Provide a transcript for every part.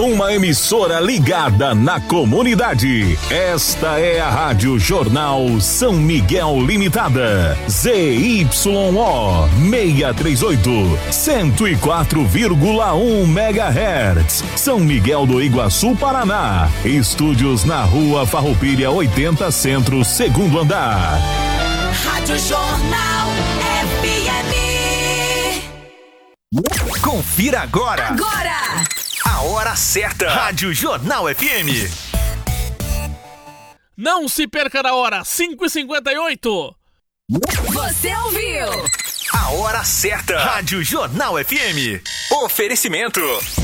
uma emissora ligada na comunidade. Esta é a Rádio Jornal São Miguel Limitada, ZYO 638, 104,1 MHz, São Miguel do Iguaçu, Paraná. Estúdios na Rua Farroupilha 80 Centro, segundo andar. Rádio Jornal FM. Confira agora. A hora certa. Rádio Jornal FM. Não se perca na hora, 5h58. Você ouviu? A hora certa. Rádio Jornal FM. Oferecimento.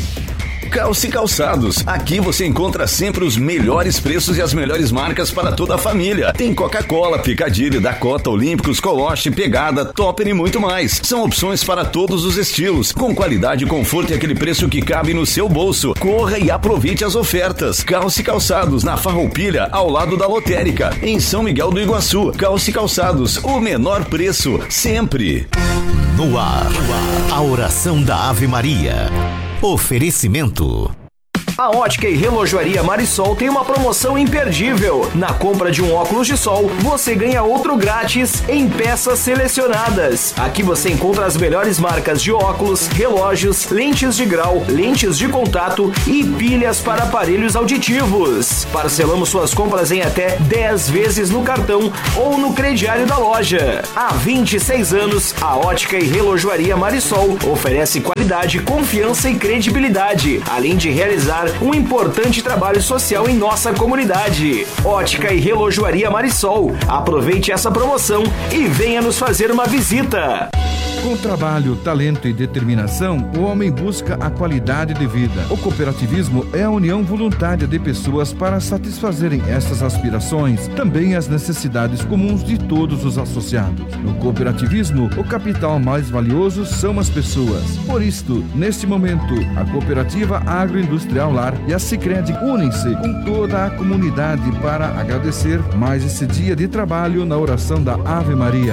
Calce Calçados. Aqui você encontra sempre os melhores preços e as melhores marcas para toda a família. Tem Coca-Cola, Picadilly, Dakota, Olímpicos, Coloche, Pegada, Topper e muito mais. São opções para todos os estilos, com qualidade, conforto e aquele preço que cabe no seu bolso. Corra e aproveite as ofertas. Calce Calçados, na Farroupilha, ao lado da Lotérica, em São Miguel do Iguaçu. Calce Calçados, o menor preço, sempre. No ar, a oração da Ave Maria. Oferecimento. A Ótica e Relojoaria Marisol tem uma promoção imperdível. Na compra de um óculos de sol, você ganha outro grátis em peças selecionadas. Aqui você encontra as melhores marcas de óculos, relógios, lentes de grau, lentes de contato e pilhas para aparelhos auditivos. Parcelamos suas compras em até 10 vezes no cartão ou no crediário da loja. Há 26 anos, a Ótica e Relojoaria Marisol oferece qualidade, confiança e credibilidade, além de realizar um importante trabalho social em nossa comunidade. Ótica e Relojoaria Marisol. Aproveite essa promoção e venha nos fazer uma visita. Com trabalho, talento e determinação, o homem busca a qualidade de vida. O cooperativismo é a união voluntária de pessoas para satisfazerem essas aspirações, também as necessidades comuns de todos os associados. No cooperativismo, o capital mais valioso são as pessoas. Por isto, neste momento, a Cooperativa Agroindustrial Lar e a Sicredi unem-se com toda a comunidade para agradecer mais esse dia de trabalho na oração da Ave Maria.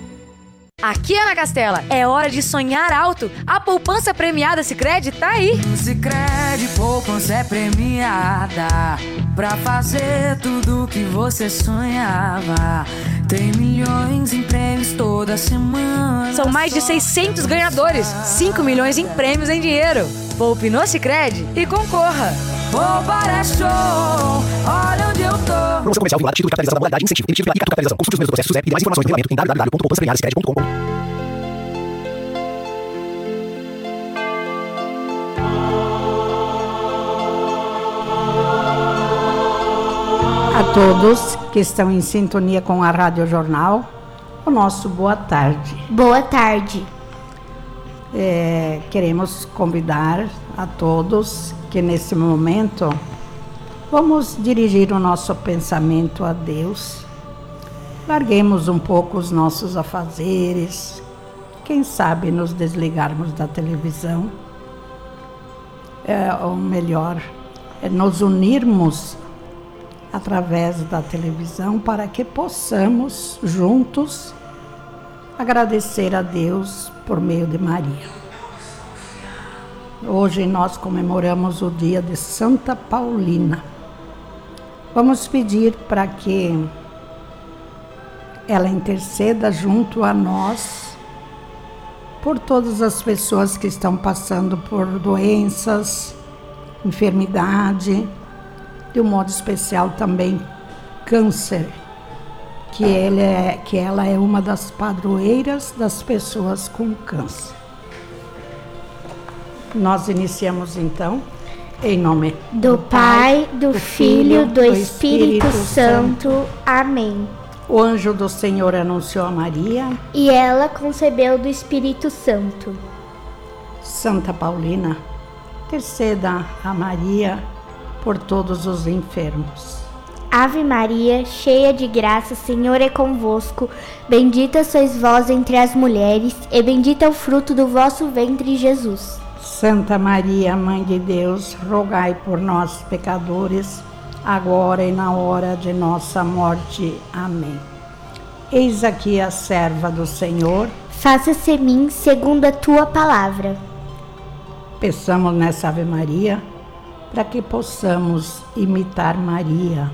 Aqui, Ana Castela, é hora de sonhar alto. A poupança premiada Sicredi tá aí. Sicredi poupança é premiada pra fazer tudo que você sonhava. Tem milhões em prêmios toda semana. São mais de 600 ganhadores, 5 milhões em prêmios em dinheiro. Poupe no Sicredi e concorra. Poupar é show, olha onde eu tô. Promoção comercial vinculada, título de capitalização da modalidade incentivo. Emitido pela Capitalização. Consulte os meus processos e mais informações no regulamento em www.poupançapremiadasicredi.com. A todos que estão em sintonia com a Rádio Jornal, o nosso boa tarde. Boa tarde. Queremos convidar a todos que nesse momento vamos dirigir o nosso pensamento a Deus. Larguemos um pouco os nossos afazeres, quem sabe nos desligarmos da televisão, ou melhor, nos unirmos através da televisão para que possamos juntos agradecer a Deus por meio de Maria. Hoje nós comemoramos o dia de Santa Paulina. Vamos pedir para que ela interceda junto a nós por todas as pessoas que estão passando por doenças, enfermidade, de um modo especial também câncer, que ela é uma das padroeiras das pessoas com câncer. Nós iniciamos então, em nome do Pai, do Filho, do Espírito Santo. Amém. O anjo do Senhor anunciou a Maria, e ela concebeu do Espírito Santo. Santa Paulina, interceda a Maria por todos os enfermos. Ave Maria, cheia de graça, o Senhor é convosco. Bendita sois vós entre as mulheres, e bendito é o fruto do vosso ventre, Jesus. Santa Maria, Mãe de Deus, rogai por nós, pecadores, agora e na hora de nossa morte. Amém. Eis aqui a serva do Senhor. Faça-se em mim segundo a tua palavra. Peçamos nessa Ave Maria para que possamos imitar Maria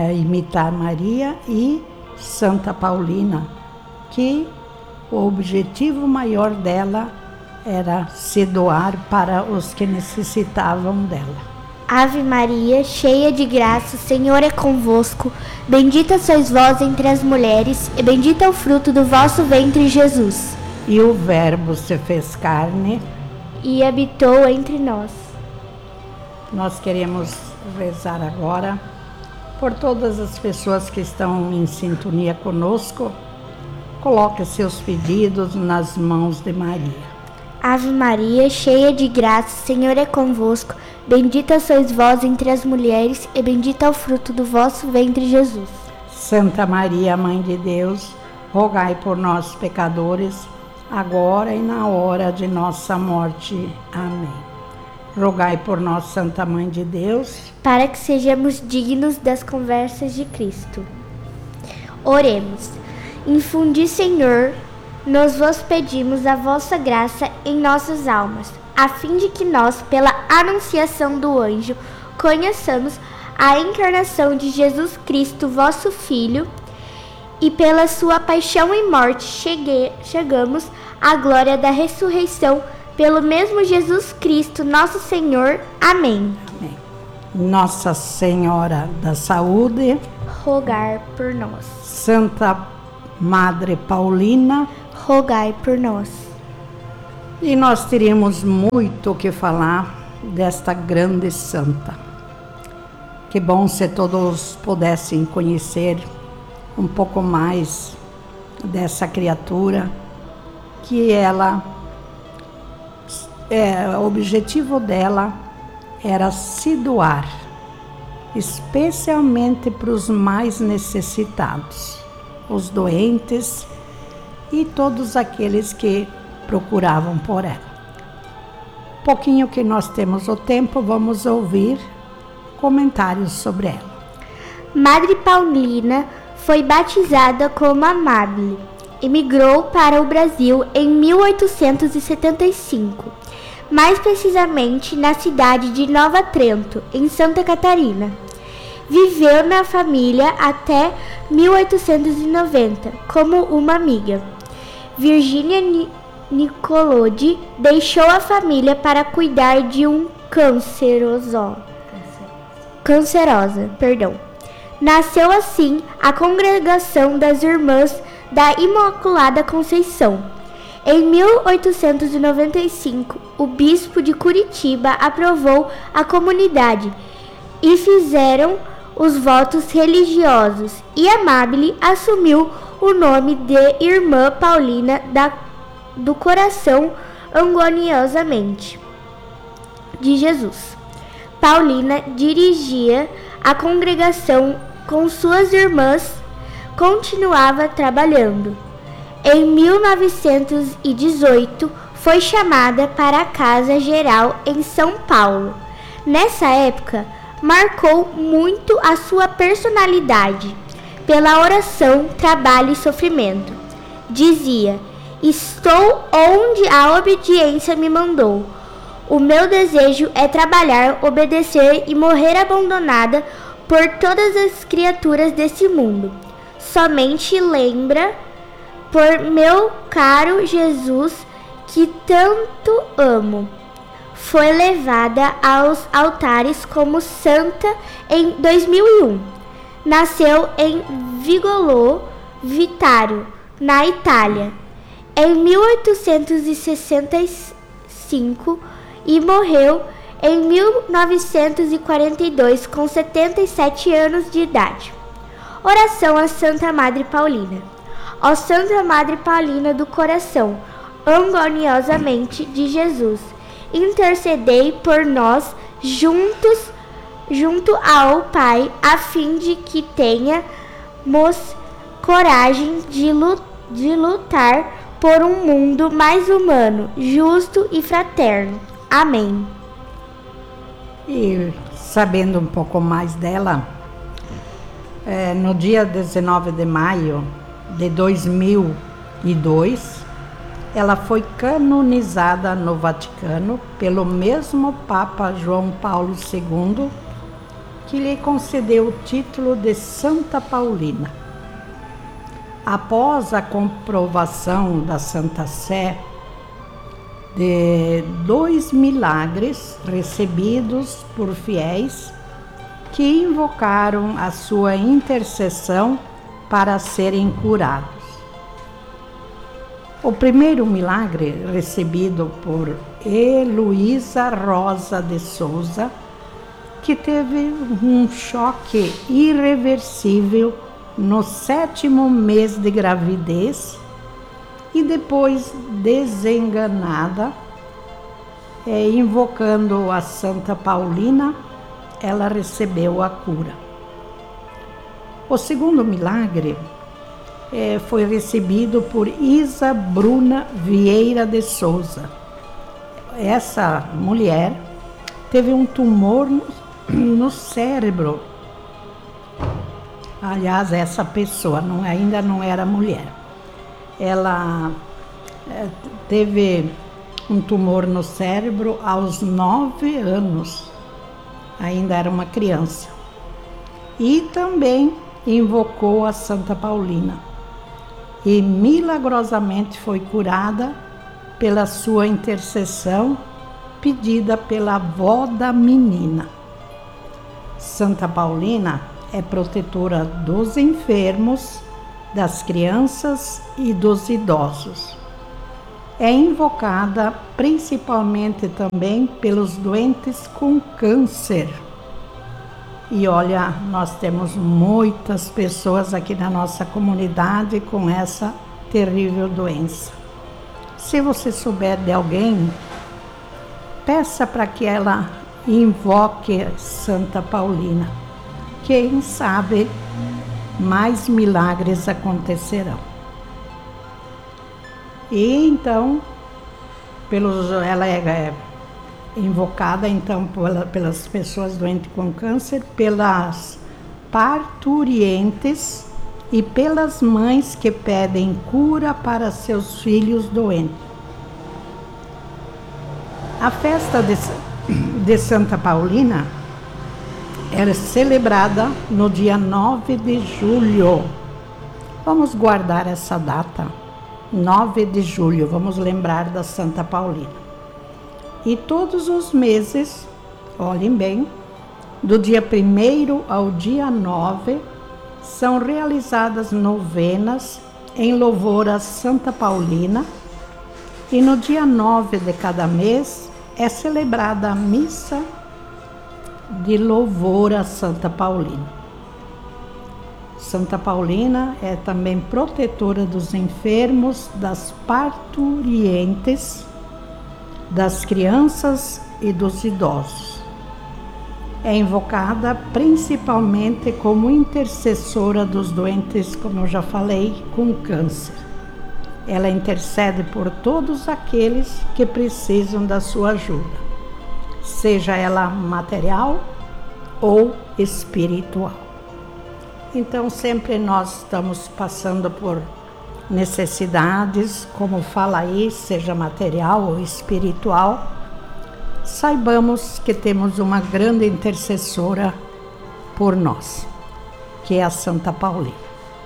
e Santa Paulina, que o objetivo maior dela era se doar para os que necessitavam dela. Ave Maria, cheia de graça, o Senhor é convosco. Bendita sois vós entre as mulheres, e bendito é o fruto do vosso ventre, Jesus. E o Verbo se fez carne e habitou entre nós. Nós queremos rezar agora por todas as pessoas que estão em sintonia conosco. Coloque seus pedidos nas mãos de Maria. Ave Maria, cheia de graça, o Senhor é convosco. Bendita sois vós entre as mulheres, e bendito é o fruto do vosso ventre, Jesus. Santa Maria, Mãe de Deus, rogai por nós, pecadores, agora e na hora de nossa morte. Amém. Rogai por nós, Santa Mãe de Deus, para que sejamos dignos das conversas de Cristo. Oremos. Infundi, Senhor, nós vos pedimos a vossa graça em nossas almas, a fim de que nós, pela anunciação do anjo, conheçamos a encarnação de Jesus Cristo, vosso Filho, e pela sua paixão e morte chegamos à glória da ressurreição, pelo mesmo Jesus Cristo, nosso Senhor. Amém. Amém. Nossa Senhora da Saúde, rogai por nós. Santa Madre Paulina, rogai por nós. E nós teríamos muito o que falar desta grande santa. Que bom se todos pudessem conhecer um pouco mais dessa criatura, que ela, o objetivo dela era se doar, especialmente para os mais necessitados, os doentes e todos aqueles que procuravam por ela. Pouquinho que nós temos o tempo, vamos ouvir comentários sobre ela. Madre Paulina foi batizada como Amabile. Emigrou para o Brasil em 1875, mais precisamente na cidade de Nova Trento, em Santa Catarina. Viveu na família até 1890 como uma amiga. Virgínia Nicolodi deixou a família para cuidar de um cancerosa. Nasceu assim a Congregação das Irmãs da Imaculada Conceição. Em 1895, o bispo de Curitiba aprovou a comunidade e fizeram os votos religiosos, e Amabile assumiu o nome de Irmã Paulina do Coração Agoniosamente de Jesus. Paulina dirigia a congregação com suas irmãs, continuava trabalhando. Em 1918, foi chamada para a Casa Geral em São Paulo. Nessa época, marcou muito a sua personalidade, pela oração, trabalho e sofrimento. Dizia: estou onde a obediência me mandou. O meu desejo é trabalhar, obedecer e morrer abandonada por todas as criaturas desse mundo. Somente lembra por meu caro Jesus, que tanto amo. Foi levada aos altares como santa em 2001. Nasceu em Vigolo Vitario, na Itália, em 1865 e morreu em 1942 com 77 anos de idade. Oração a Santa Madre Paulina. Ó Santa Madre Paulina do Coração Agoniosamente de Jesus, intercedei por nós junto ao Pai, a fim de que tenhamos coragem de lutar por um mundo mais humano, justo e fraterno. Amém. E sabendo um pouco mais dela, no dia 19 de maio de 2002, ela foi canonizada no Vaticano pelo mesmo Papa João Paulo II, que lhe concedeu o título de Santa Paulina. Após a comprovação da Santa Sé de 2 milagres recebidos por fiéis que invocaram a sua intercessão para serem curados. O primeiro milagre, recebido por Heloísa Rosa de Souza, que teve um choque irreversível no 7º mês de gravidez e depois, desenganada, invocando a Santa Paulina, ela recebeu a cura. O segundo milagre foi recebido por Isa Bruna Vieira de Souza. Essa mulher teve um tumor no cérebro. Aliás, essa pessoa ainda não era mulher. Ela teve um tumor no cérebro aos 9 anos. Ainda era uma criança. E também invocou a Santa Paulina. E milagrosamente foi curada pela sua intercessão pedida pela avó da menina. Santa Paulina é protetora dos enfermos, das crianças e dos idosos. É invocada principalmente também pelos doentes com câncer. E olha, nós temos muitas pessoas aqui na nossa comunidade com essa terrível doença. Se você souber de alguém, peça para que ela invoque Santa Paulina. Quem sabe mais milagres acontecerão. E então, ela é invocada então pelas pessoas doentes com câncer, pelas parturientes e pelas mães que pedem cura para seus filhos doentes. A festa de Santa Paulina era celebrada no dia 9 de julho. Vamos guardar essa data, 9 de julho, vamos lembrar da Santa Paulina. E todos os meses, olhem bem, do dia 1º ao dia 9, são realizadas novenas em louvor a Santa Paulina, e no dia 9 de cada mês é celebrada a missa de louvor a Santa Paulina. Santa Paulina é também protetora dos enfermos, das parturientes, das crianças e dos idosos. É invocada principalmente como intercessora dos doentes, como eu já falei, com câncer. Ela intercede por todos aqueles que precisam da sua ajuda, seja ela material ou espiritual. Então, sempre nós estamos passando por necessidades, como fala aí, seja material ou espiritual. Saibamos que temos uma grande intercessora por nós, que é a Santa Paulina.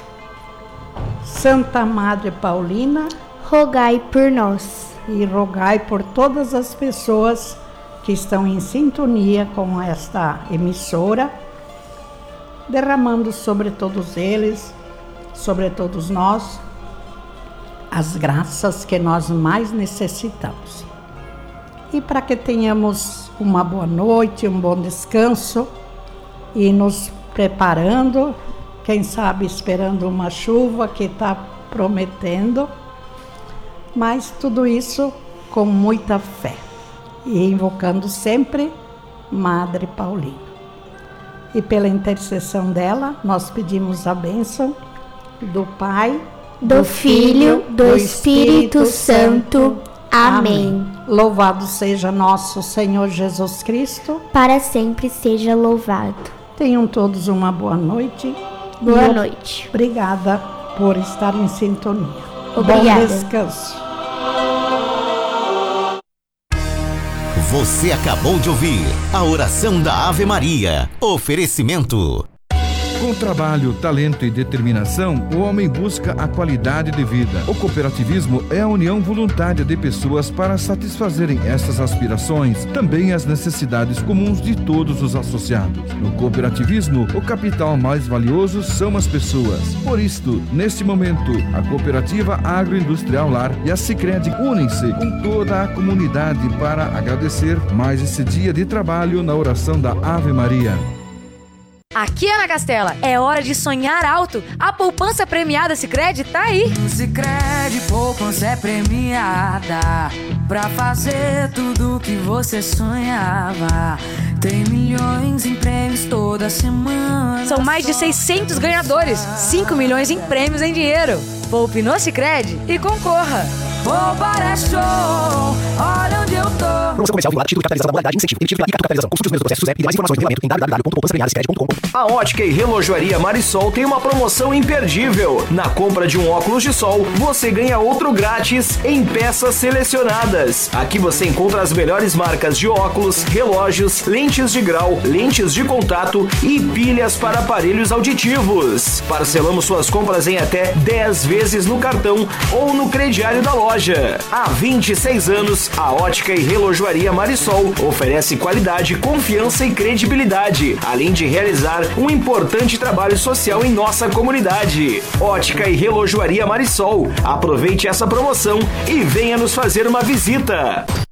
Santa Madre Paulina, rogai por nós. E rogai por todas as pessoas que estão em sintonia com esta emissora, derramando sobre todos eles, sobre todos nós, as graças que nós mais necessitamos. E para que tenhamos uma boa noite, um bom descanso e nos preparando, quem sabe esperando uma chuva que está prometendo, mas tudo isso com muita fé e invocando sempre Madre Paulina. E pela intercessão dela, nós pedimos a bênção do Pai, do Filho, do Espírito Santo. Amém. Louvado seja nosso Senhor Jesus Cristo. Para sempre seja louvado. Tenham todos uma boa noite. Boa noite. Obrigada por estar em sintonia. Obrigada. Bom descanso. Você acabou de ouvir a oração da Ave Maria. Oferecimento. Com trabalho, talento e determinação, o homem busca a qualidade de vida. O cooperativismo é a união voluntária de pessoas para satisfazerem essas aspirações, também as necessidades comuns de todos os associados. No cooperativismo, o capital mais valioso são as pessoas. Por isto, neste momento, a Cooperativa Agroindustrial Lar e a Sicredi unem-se com toda a comunidade para agradecer mais esse dia de trabalho na oração da Ave Maria. Aqui, Ana Castela, é hora de sonhar alto. A poupança premiada Sicredi tá aí. Sicredi, poupança é premiada pra fazer tudo o que você sonhava. Tem milhões em prêmios toda semana. São mais de 600 ganhadores, 5 milhões em prêmios em dinheiro. Poupe no Sicredi e concorra. Poupar é show, olha onde eu tô. Promoção comercial vinculada, título de capitalização da modalidade incentivo. Emitido pela Capitalização. Consulte os meus processos e mais informações no regulamento em www.poupançapremiadasicredi.com. A Ótica e Relojoaria Marisol tem uma promoção imperdível. Na compra de um óculos de sol, você ganha outro grátis em peças selecionadas. Aqui você encontra as melhores marcas de óculos, relógios, lentes de grau, lentes de contato e pilhas para aparelhos auditivos. Parcelamos suas compras em até 10 vezes no cartão ou no crediário da loja. Há 26 anos, a Ótica e Relojoaria Marisol oferece qualidade, confiança e credibilidade, além de realizar um importante trabalho social em nossa comunidade. Ótica e Relojoaria Marisol. Aproveite essa promoção e venha nos fazer uma visita.